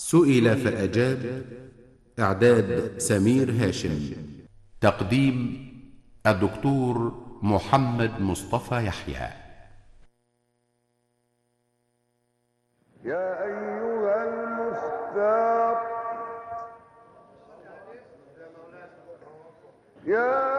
سئل فأجاب. إعداد سمير هاشم. تقديم الدكتور محمد مصطفى يحيى. يا أيها المختار يا